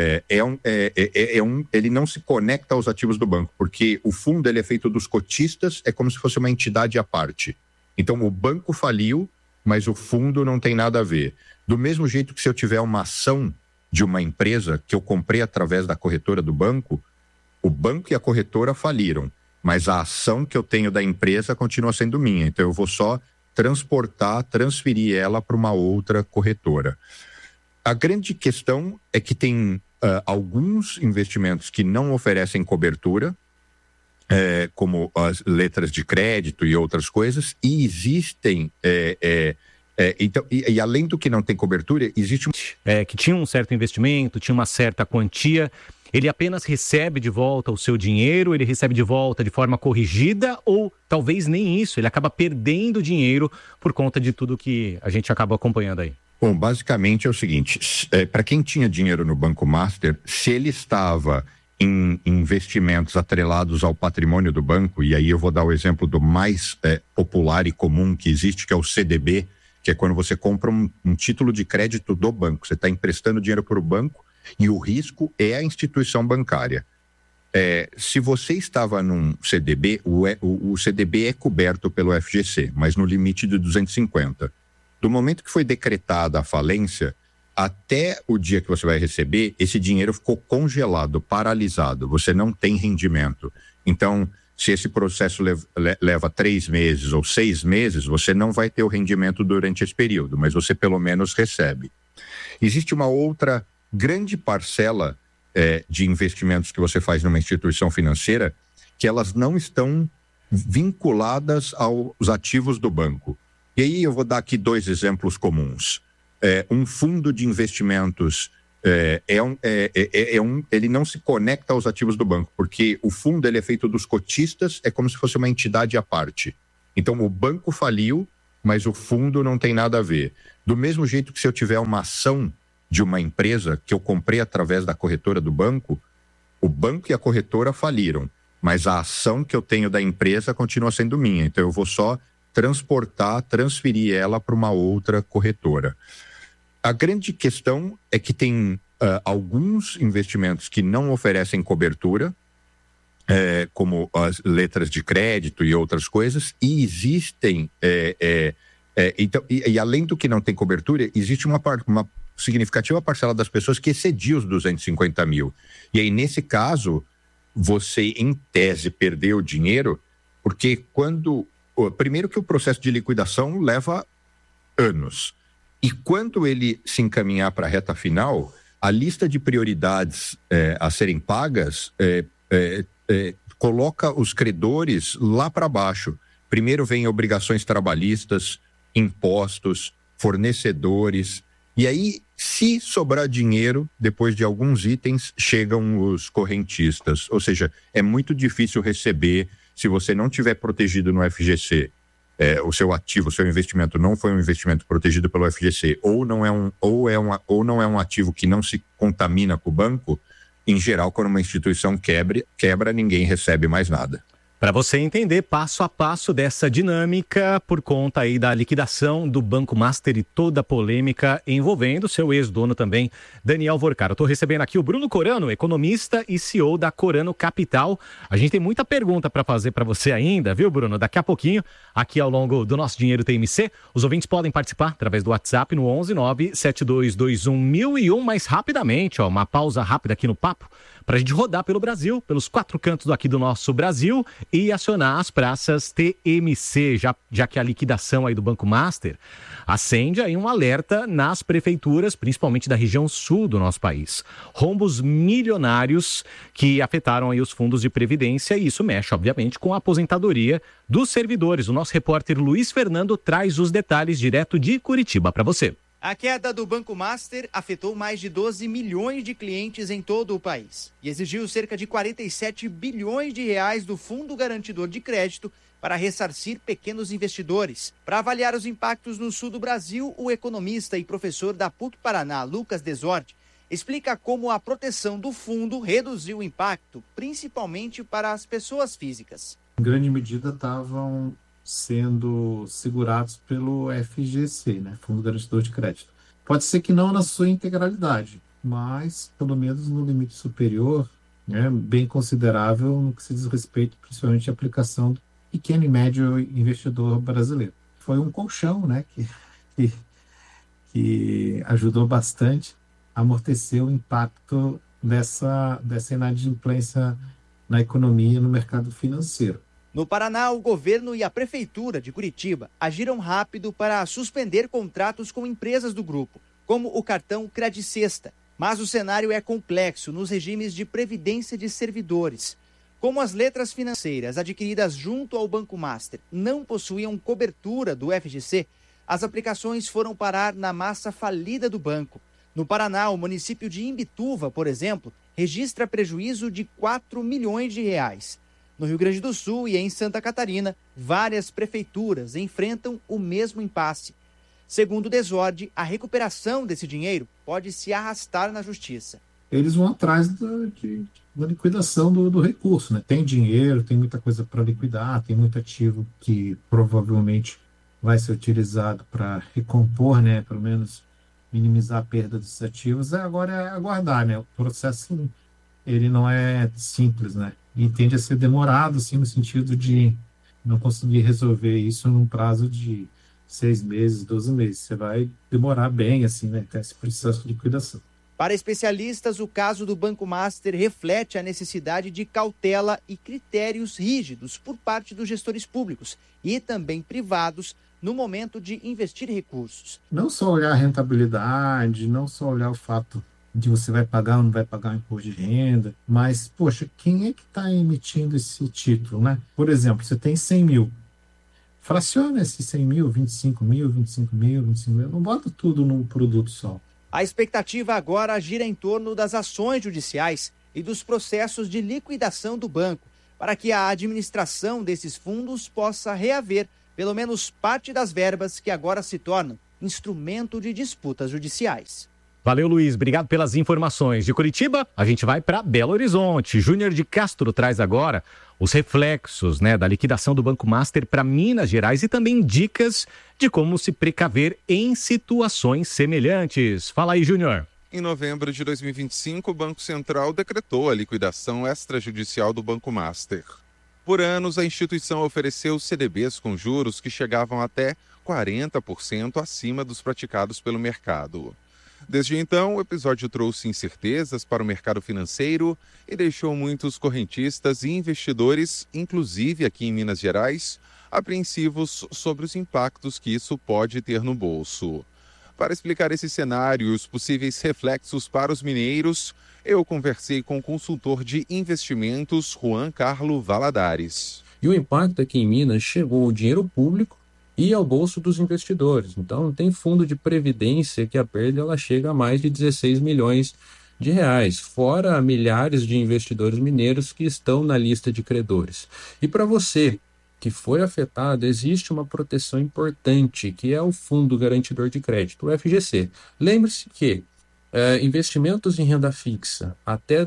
ele não se conecta aos ativos do banco, porque o fundo ele é feito dos cotistas, é como se fosse uma entidade à parte. Então o banco faliu, mas o fundo não tem nada a ver. Do mesmo jeito que se eu tiver uma ação de uma empresa que eu comprei através da corretora do banco, o banco e a corretora faliram, mas a ação que eu tenho da empresa continua sendo minha. Então eu vou só transferir ela para uma outra corretora. A grande questão é que tem alguns investimentos que não oferecem cobertura, como as letras de crédito e outras coisas, e existem... Então, e além do que não tem cobertura, existe
que tinha um certo investimento, tinha uma certa quantia, ele apenas recebe de volta o seu dinheiro, ele recebe de volta de forma corrigida ou talvez nem isso, ele acaba perdendo dinheiro por conta de tudo que a gente acaba acompanhando aí?
Bom, basicamente é o seguinte, para quem tinha dinheiro no Banco Master, se ele estava em investimentos atrelados ao patrimônio do banco, e aí eu vou dar o exemplo do mais popular e comum que existe, que é o CDB, que é quando você compra um título de crédito do banco, você está emprestando dinheiro para o banco e o risco é a instituição bancária. Se você estava num CDB, o CDB é coberto pelo FGC, mas no limite de 250. Do momento que foi decretada a falência, até o dia que você vai receber, esse dinheiro ficou congelado, paralisado, você não tem rendimento. Então, se esse processo leva 3 meses ou 6 meses, você não vai ter o rendimento durante esse período, mas você pelo menos recebe. Existe uma outra grande parcela de investimentos que você faz numa instituição financeira que elas não estão vinculadas aos ativos do banco. E aí eu vou dar aqui 2 exemplos comuns. Um fundo de investimentos ele não se conecta aos ativos do banco, porque o fundo ele é feito dos cotistas, é como se fosse uma entidade à parte. Então o banco faliu, mas o fundo não tem nada a ver. Do mesmo jeito que se eu tiver uma ação de uma empresa que eu comprei através da corretora do banco, o banco e a corretora faliram, mas a ação que eu tenho da empresa continua sendo minha. Então eu vou só transferir ela para uma outra corretora. A grande questão é que tem alguns investimentos que não oferecem cobertura, como as letras de crédito e outras coisas, e existem... então, além do que não tem cobertura, existe uma significativa parcela das pessoas que excedia os 250 mil. E aí, nesse caso, você, em tese, perdeu o dinheiro, porque primeiro que o processo de liquidação leva anos. E quando ele se encaminhar para a reta final, a lista de prioridades a serem pagas coloca os credores lá para baixo. Primeiro vem obrigações trabalhistas, impostos, fornecedores. E aí, se sobrar dinheiro, depois de alguns itens, chegam os correntistas. Ou seja, é muito difícil receber se você não tiver protegido no FGC. O seu ativo, o seu investimento não foi um investimento protegido pelo FGC, ou não é um ativo que não se contamina com o banco, em geral, quando uma instituição quebra, ninguém recebe mais nada.
Para você entender passo a passo dessa dinâmica, por conta aí da liquidação do Banco Master e toda a polêmica envolvendo seu ex-dono também, Daniel Vorcaro. Eu estou recebendo aqui o Bruno Corano, economista e CEO da Corano Capital. A gente tem muita pergunta para fazer para você ainda, viu, Bruno? Daqui a pouquinho, aqui ao longo do nosso Dinheiro TMC, os ouvintes podem participar através do WhatsApp no 11 97221 1001, mais rapidamente, uma pausa rápida aqui no papo, para a gente rodar pelo Brasil, pelos 4 cantos aqui do nosso Brasil e acionar as praças TMC, já que a liquidação aí do Banco Master acende aí um alerta nas prefeituras, principalmente da região sul do nosso país. Rombos milionários que afetaram aí os fundos de previdência, e isso mexe, obviamente, com a aposentadoria dos servidores. O nosso repórter Luiz Fernando traz os detalhes direto de Curitiba para você.
A queda do Banco Master afetou mais de 12 milhões de clientes em todo o país e exigiu cerca de 47 bilhões de reais do Fundo Garantidor de Crédito para ressarcir pequenos investidores. Para avaliar os impactos no sul do Brasil, o economista e professor da PUC-Paraná, Lucas Desordi, explica como a proteção do fundo reduziu o impacto, principalmente para as pessoas físicas.
Em grande medida estavam sendo segurados pelo FGC, né? Fundo Garantidor de Crédito. Pode ser que não na sua integralidade, mas pelo menos no limite superior, né, bem considerável no que se diz respeito principalmente à aplicação do pequeno e médio investidor brasileiro. Foi um colchão, né, que ajudou bastante a amortecer o impacto dessa inadimplência na economia e no mercado financeiro.
No Paraná, o governo e a prefeitura de Curitiba agiram rápido para suspender contratos com empresas do grupo, como o cartão Credicesta. Mas o cenário é complexo nos regimes de previdência de servidores. Como as letras financeiras adquiridas junto ao Banco Master não possuíam cobertura do FGC, as aplicações foram parar na massa falida do banco. No Paraná, o município de Imbituva, por exemplo, registra prejuízo de 4 milhões de reais. No Rio Grande do Sul e em Santa Catarina, várias prefeituras enfrentam o mesmo impasse. Segundo Desordi, a recuperação desse dinheiro pode se arrastar na justiça.
Eles vão atrás da liquidação do recurso, né? Tem dinheiro, tem muita coisa para liquidar, tem muito ativo que provavelmente vai ser utilizado para recompor, né? Pelo menos minimizar a perda desses ativos. Agora é aguardar, né? O processo ele não é simples, né? E tende a ser demorado, assim, no sentido de não conseguir resolver isso num prazo de 6 meses, 12 meses. Você vai demorar bem, assim, né, até esse processo de liquidação.
Para especialistas, o caso do Banco Master reflete a necessidade de cautela e critérios rígidos por parte dos gestores públicos e também privados no momento de investir recursos.
Não só olhar a rentabilidade, não só olhar o fato de você vai pagar ou não vai pagar o imposto de renda, mas, poxa, quem é que está emitindo esse título, né? Por exemplo, você tem 100 mil. Fraciona esses 100 mil, 25 mil, 25 mil, 25 mil. Não bota tudo num produto só.
A expectativa agora gira em torno das ações judiciais e dos processos de liquidação do banco, para que a administração desses fundos possa reaver pelo menos parte das verbas que agora se tornam instrumento de disputas judiciais.
Valeu, Luiz. Obrigado pelas informações. De Curitiba, a gente vai para Belo Horizonte. Júnior de Castro traz agora os reflexos, da liquidação do Banco Master para Minas Gerais e também dicas de como se precaver em situações semelhantes. Fala aí, Júnior.
Em novembro de 2025, o Banco Central decretou a liquidação extrajudicial do Banco Master. Por anos, a instituição ofereceu CDBs com juros que chegavam até 40% acima dos praticados pelo mercado. Desde então, o episódio trouxe incertezas para o mercado financeiro e deixou muitos correntistas e investidores, inclusive aqui em Minas Gerais, apreensivos sobre os impactos que isso pode ter no bolso. Para explicar esse cenário e os possíveis reflexos para os mineiros, eu conversei com o consultor de investimentos Juan Carlo Valadares.
E o impacto aqui em Minas chegou o dinheiro público e ao bolso dos investidores. Então, tem fundo de previdência que a perda ela chega a mais de 16 milhões de reais, fora milhares de investidores mineiros que estão na lista de credores. E para você que foi afetado, existe uma proteção importante, que é o Fundo Garantidor de Crédito, o FGC. Lembre-se que investimentos em renda fixa até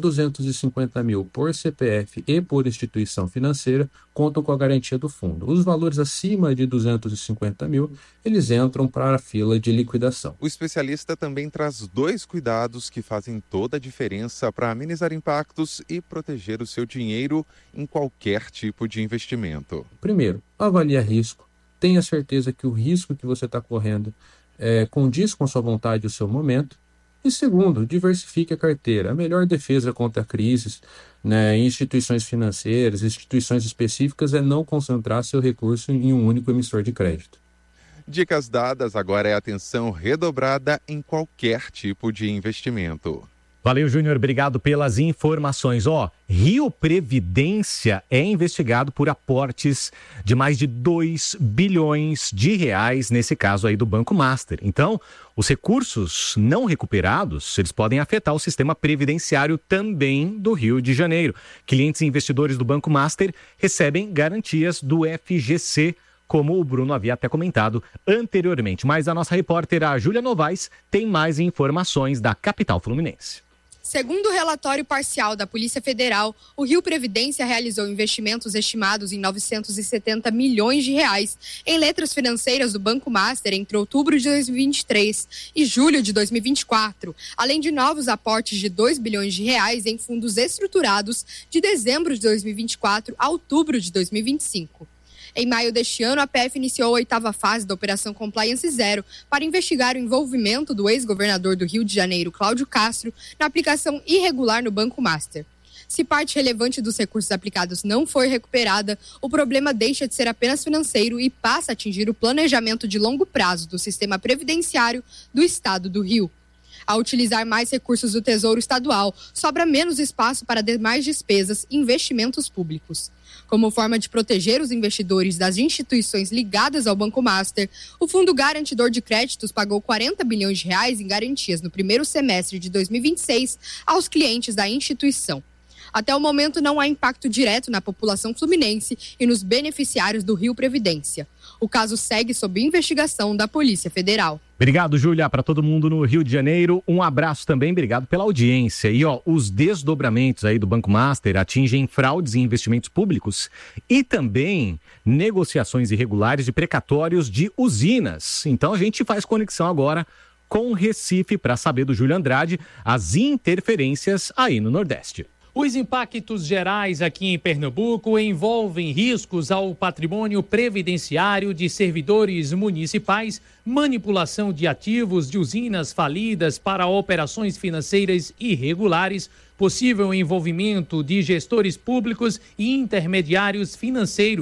250 mil por CPF e por instituição financeira contam com a garantia do fundo. Os valores acima de 250 mil, eles entram para a fila de liquidação.
O especialista também traz 2 cuidados que fazem toda a diferença para amenizar impactos e proteger o seu dinheiro em qualquer tipo de investimento.
Primeiro, avalie risco. Tenha certeza que o risco que você está correndo condiz com a sua vontade e o seu momento. E segundo, diversifique a carteira. A melhor defesa contra crises em instituições financeiras, instituições específicas, é não concentrar seu recurso em um único emissor de crédito.
Dicas dadas, agora é atenção redobrada em qualquer tipo de investimento.
Valeu, Júnior. Obrigado pelas informações. Rio Previdência é investigado por aportes de mais de 2 bilhões de reais, nesse caso aí do Banco Master. Então, os recursos não recuperados, eles podem afetar o sistema previdenciário também do Rio de Janeiro. Clientes e investidores do Banco Master recebem garantias do FGC, como o Bruno havia até comentado anteriormente. Mas a nossa repórter, a Júlia Novaes, tem mais informações da capital fluminense.
Segundo o relatório parcial da Polícia Federal, o Rio Previdência realizou investimentos estimados em 970 milhões de reais em letras financeiras do Banco Master entre outubro de 2023 e julho de 2024, além de novos aportes de 2 bilhões de reais em fundos estruturados de dezembro de 2024 a outubro de 2025. Em maio deste ano, a PF iniciou a 8ª fase da Operação Compliance Zero para investigar o envolvimento do ex-governador do Rio de Janeiro, Cláudio Castro, na aplicação irregular no Banco Master. Se parte relevante dos recursos aplicados não for recuperada, o problema deixa de ser apenas financeiro e passa a atingir o planejamento de longo prazo do sistema previdenciário do Estado do Rio. Ao utilizar mais recursos do Tesouro Estadual, sobra menos espaço para demais despesas e investimentos públicos. Como forma de proteger os investidores das instituições ligadas ao Banco Master, o Fundo Garantidor de Créditos pagou 40 bilhões de reais em garantias no primeiro semestre de 2026 aos clientes da instituição. Até o momento, não há impacto direto na população fluminense e nos beneficiários do Rio Previdência. O caso segue sob investigação da Polícia Federal.
Obrigado, Júlia, para todo mundo no Rio de Janeiro. Um abraço também, obrigado pela audiência. E os desdobramentos aí do Banco Master atingem fraudes em investimentos públicos e também negociações irregulares de precatórios de usinas. Então a gente faz conexão agora com Recife para saber do Júlio Andrade as interferências aí no Nordeste.
Os impactos gerais aqui em Pernambuco envolvem riscos ao patrimônio previdenciário de servidores municipais, manipulação de ativos de usinas falidas para operações financeiras irregulares, possível envolvimento de gestores públicos e intermediários financeiros.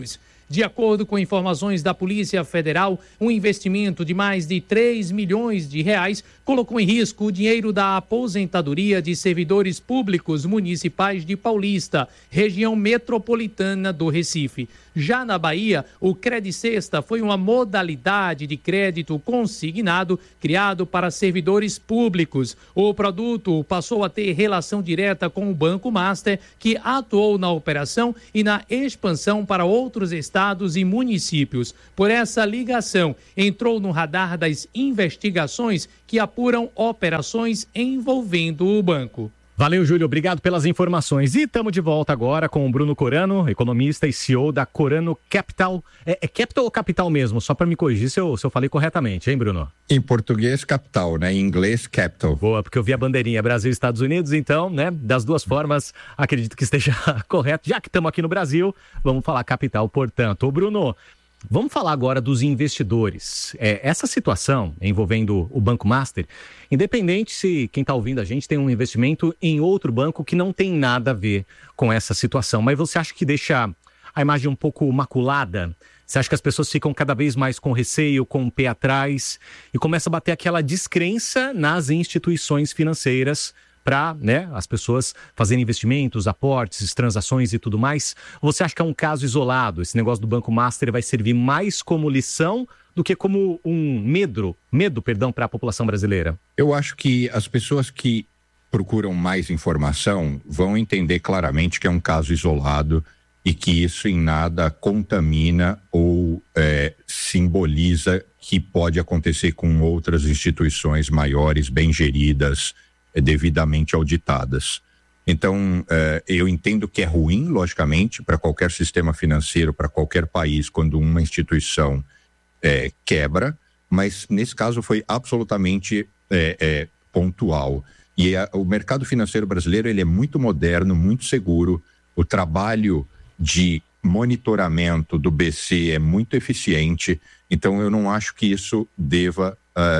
De acordo com informações da Polícia Federal, um investimento de mais de 3 milhões de reais colocou em risco o dinheiro da aposentadoria de servidores públicos municipais de Paulista, região metropolitana do Recife. Já na Bahia, o Credicesta foi uma modalidade de crédito consignado criado para servidores públicos. O produto passou a ter relação direta com o Banco Master, que atuou na operação e na expansão para outros estados e municípios. Por essa ligação, entrou no radar das investigações que apuram operações envolvendo o banco.
Valeu, Júlio. Obrigado pelas informações. E estamos de volta agora com o Bruno Corano, economista e CEO da Corano Capital. É Capital ou Capital mesmo? Só para me corrigir se eu falei corretamente, hein, Bruno?
Em português, Capital, né? Em inglês, Capital.
Boa, porque eu vi a bandeirinha Brasil e Estados Unidos, então, né? Das duas formas, acredito que esteja correto. Já que estamos aqui no Brasil, vamos falar Capital, portanto. Ô, Bruno, vamos falar agora dos investidores. Essa situação envolvendo o Banco Master, independente se quem está ouvindo a gente tem um investimento em outro banco que não tem nada a ver com essa situação, mas você acha que deixa a imagem um pouco maculada? Você acha que as pessoas ficam cada vez mais com receio, com o pé atrás e começa a bater aquela descrença nas instituições financeiras para, né, as pessoas fazerem investimentos, aportes, transações e tudo mais? Você acha que é um caso isolado? Esse negócio do Banco Master vai servir mais como lição do que como um medo para a população brasileira?
Eu acho que as pessoas que procuram mais informação vão entender claramente que é um caso isolado e que isso em nada contamina ou simboliza que pode acontecer com outras instituições maiores, bem geridas, devidamente auditadas. Então, eu entendo que é ruim, logicamente, para qualquer sistema financeiro, para qualquer país, quando uma instituição quebra, mas nesse caso foi absolutamente pontual. E o mercado financeiro brasileiro ele é muito moderno, muito seguro. O trabalho de monitoramento do BC é muito eficiente, então eu não acho que isso deva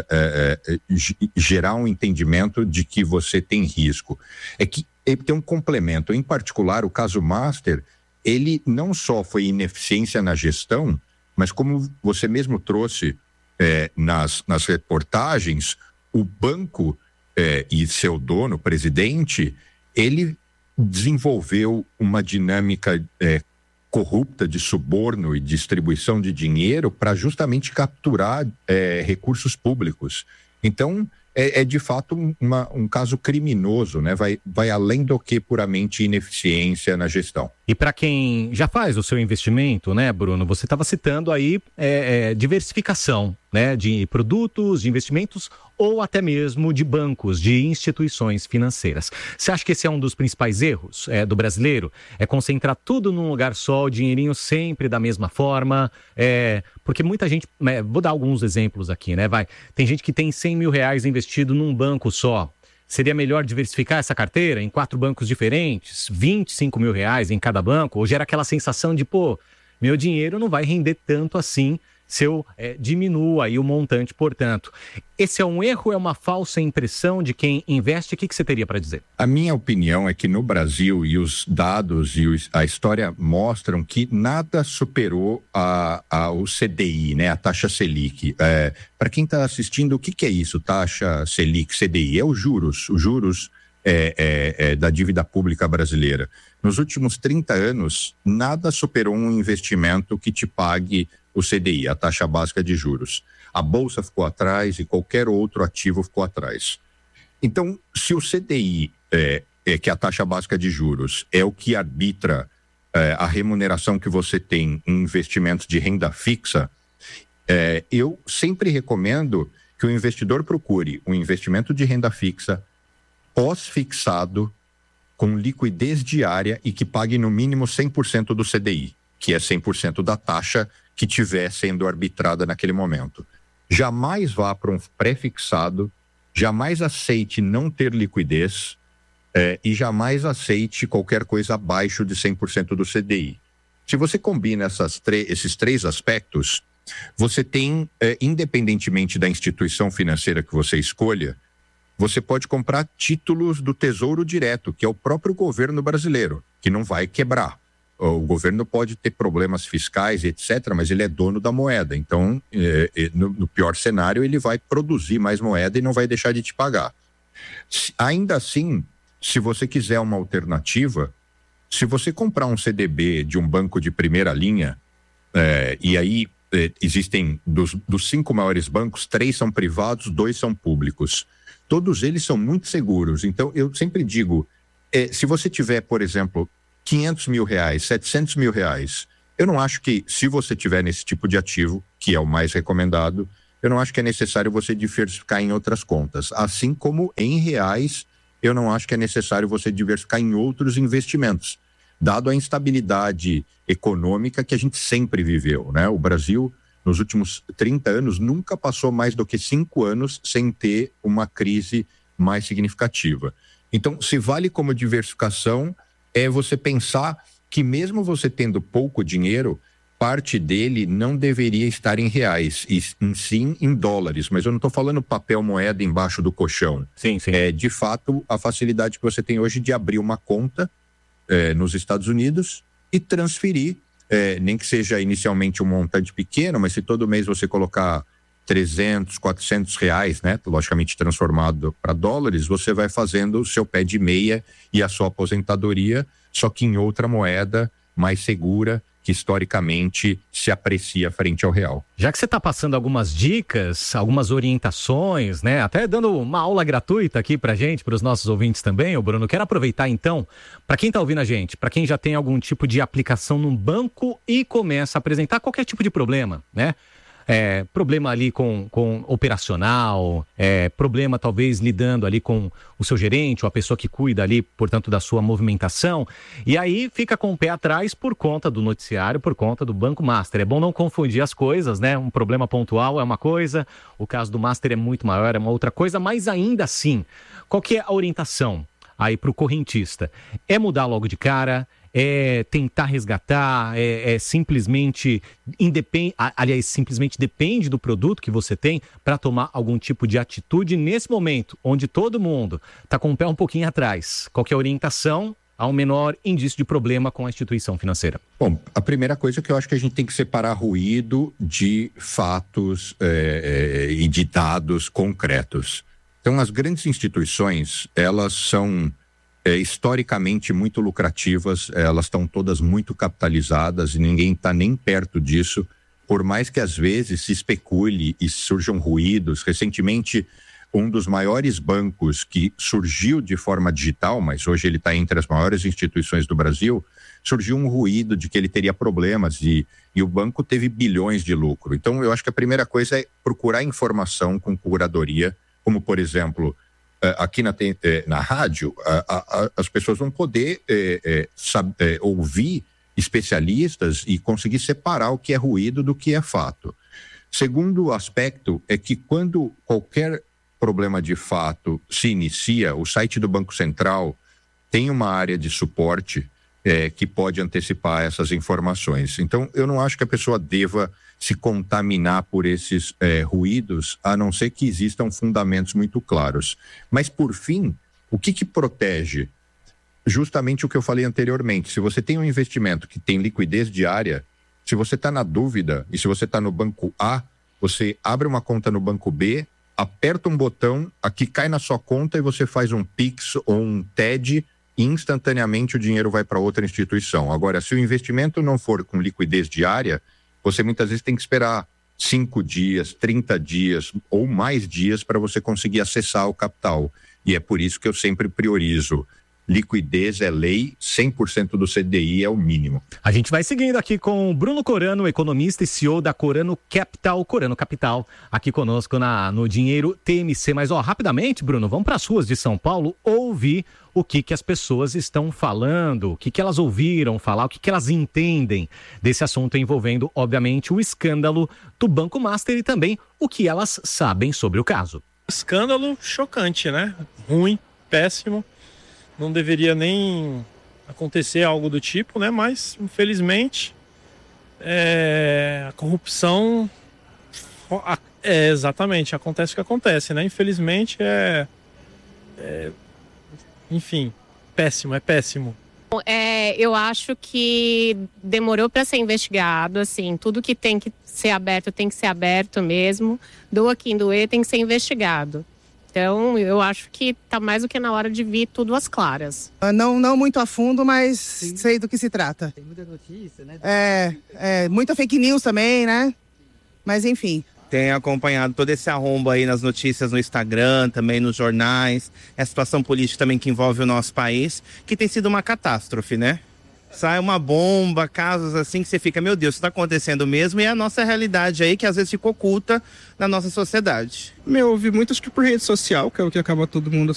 gerar um entendimento de que você tem risco. É que tem um complemento, em particular o caso Master, ele não só foi ineficiência na gestão, mas como você mesmo trouxe nas reportagens, o banco e seu dono, presidente, ele desenvolveu uma dinâmica corrupta de suborno e distribuição de dinheiro para justamente capturar recursos públicos. Então, é de fato um caso criminoso, né? Vai além do que puramente ineficiência na gestão.
E para quem já faz o seu investimento, né, Bruno, você estava citando aí diversificação, né, de produtos, de investimentos ou até mesmo de bancos, de instituições financeiras. Você acha que esse é um dos principais erros do brasileiro? É concentrar tudo num lugar só, o dinheirinho sempre da mesma forma? Porque muita gente, vou dar alguns exemplos aqui, né? Tem gente que tem 100 mil reais investido num banco só. Seria melhor diversificar essa carteira em 4 bancos diferentes, 25 mil reais em cada banco? Ou gera aquela sensação de, meu dinheiro não vai render tanto assim se eu diminuo aí o montante, portanto. Esse é um erro, é uma falsa impressão de quem investe? O que você teria para dizer?
A minha opinião é que no Brasil, e os dados e a história mostram que nada superou o CDI, né, a taxa Selic. Para quem está assistindo, o que é isso, taxa Selic, CDI? É os juros da dívida pública brasileira. Nos últimos 30 anos, nada superou um investimento que te pague o CDI, a taxa básica de juros. A Bolsa ficou atrás e qualquer outro ativo ficou atrás. Então, se o CDI, que é a taxa básica de juros, é o que arbitra a remuneração que você tem em investimentos de renda fixa, eu sempre recomendo que o investidor procure um investimento de renda fixa pós-fixado com liquidez diária e que pague no mínimo 100% do CDI, que é 100% da taxa que estiver sendo arbitrada naquele momento. Jamais vá para um pré-fixado, jamais aceite não ter liquidez e jamais aceite qualquer coisa abaixo de 100% do CDI. Se você combina esses 3 aspectos, você tem, independentemente da instituição financeira que você escolha, você pode comprar títulos do Tesouro Direto, que é o próprio governo brasileiro, que não vai quebrar. O governo pode ter problemas fiscais, etc., mas ele é dono da moeda. Então, no pior cenário, ele vai produzir mais moeda e não vai deixar de te pagar. Ainda assim, se você quiser uma alternativa, se você comprar um CDB de um banco de primeira linha, e aí existem dos 5 maiores bancos, 3 são privados, 2 são públicos. Todos eles são muito seguros. Então, eu sempre digo, se você tiver, por exemplo, 500 mil reais, 700 mil reais, eu não acho que, se você tiver nesse tipo de ativo, que é o mais recomendado, eu não acho que é necessário você diversificar em outras contas. Assim como em reais, eu não acho que é necessário você diversificar em outros investimentos, dado a instabilidade econômica que a gente sempre viveu, né? O Brasil, nos últimos 30 anos, nunca passou mais do que 5 anos sem ter uma crise mais significativa. Então, se vale como diversificação, é você pensar que mesmo você tendo pouco dinheiro, parte dele não deveria estar em reais, e sim em dólares. Mas eu não estou falando papel moeda embaixo do colchão.
Sim, sim.
É, de fato, a facilidade que você tem hoje de abrir uma conta nos Estados Unidos e transferir, nem que seja inicialmente um montante pequeno, mas se todo mês você colocar 300, 400 reais, né, logicamente transformado para dólares, você vai fazendo o seu pé de meia e a sua aposentadoria, só que em outra moeda mais segura, que historicamente se aprecia frente ao real.
Já que você está passando algumas dicas, algumas orientações, né? Até dando uma aula gratuita aqui pra gente, para os nossos ouvintes também, o Bruno, quero aproveitar então, para quem está ouvindo a gente, para quem já tem algum tipo de aplicação num banco e começa a apresentar qualquer tipo de problema, né? Problema ali com operacional, problema talvez lidando ali com o seu gerente ou a pessoa que cuida ali, portanto, da sua movimentação. E aí fica com o pé atrás por conta do noticiário, por conta do Banco Master. É bom não confundir as coisas, né? Um problema pontual é uma coisa, o caso do Master é muito maior, é uma outra coisa, mas ainda assim, qual que é a orientação aí para o correntista? É mudar logo de cara? É tentar resgatar, simplesmente simplesmente depende do produto que você tem para tomar algum tipo de atitude nesse momento, onde todo mundo está com o pé um pouquinho atrás. Qual que é a orientação ao menor indício de problema com a instituição financeira?
Bom, a primeira coisa que eu acho que a gente tem que separar ruído de fatos e de dados concretos. Então, as grandes instituições, elas são historicamente muito lucrativas, elas estão todas muito capitalizadas e ninguém está nem perto disso, por mais que às vezes se especule e surjam ruídos. Recentemente, um dos maiores bancos que surgiu de forma digital, mas hoje ele está entre as maiores instituições do Brasil, surgiu um ruído de que ele teria problemas e o banco teve bilhões de lucro. Então, eu acho que a primeira coisa é procurar informação com curadoria, como, por exemplo, aqui na rádio, as pessoas vão poder ouvir especialistas e conseguir separar o que é ruído do que é fato. Segundo aspecto é que quando qualquer problema de fato se inicia, o site do Banco Central tem uma área de suporte que pode antecipar essas informações. Então, eu não acho que a pessoa deva se contaminar por esses ruídos, a não ser que existam fundamentos muito claros. Mas, por fim, o que protege? Justamente o que eu falei anteriormente. Se você tem um investimento que tem liquidez diária, se você está na dúvida e se você está no banco A, você abre uma conta no banco B, aperta um botão, aqui cai na sua conta e você faz um Pix ou um TED e instantaneamente o dinheiro vai para outra instituição. Agora, se o investimento não for com liquidez diária, você muitas vezes tem que esperar 5 dias, 30 dias ou mais dias para você conseguir acessar o capital. E é por isso que eu sempre priorizo. Liquidez é lei, 100% do CDI é o mínimo.
A gente vai seguindo aqui com o Bruno Corano, economista e CEO da Corano Capital, aqui conosco no Dinheiro TMC. Mas, rapidamente, Bruno, vamos para as ruas de São Paulo ouvir o que as pessoas estão falando, o que elas ouviram falar, o que elas entendem desse assunto envolvendo, obviamente, o escândalo do Banco Master e também o que elas sabem sobre o caso.
Escândalo chocante, né? Ruim, péssimo. Não deveria nem acontecer algo do tipo, né? Mas, infelizmente, a corrupção... exatamente, acontece o que acontece, né? Infelizmente, enfim, péssimo, é péssimo.
Eu acho que demorou para ser investigado, assim, tudo que tem que ser aberto mesmo, doa quem doer, tem que ser investigado. Então, eu acho que tá mais do que na hora de vir tudo às claras.
Não muito a fundo, mas sei do que se trata.
Tem muita notícia, né?
Muita fake news também, né? Mas enfim.
Tenho acompanhado todo esse arrombo aí nas notícias no Instagram, também nos jornais, a situação política também que envolve o nosso país, que tem sido uma catástrofe, né? Sai uma bomba, casos assim que você fica, meu Deus, isso tá acontecendo mesmo, e é a nossa realidade aí que às vezes fica oculta na nossa sociedade.
Eu ouvi muito acho que por rede social, que é o que acaba todo mundo